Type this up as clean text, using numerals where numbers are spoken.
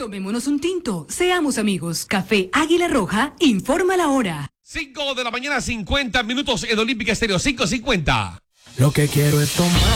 Tomémonos un tinto, seamos amigos. Café Águila Roja, informa la hora. 5 de la mañana, 50 minutos, Edolímpica Estéreo, 5:50. Lo que quiero es tomar.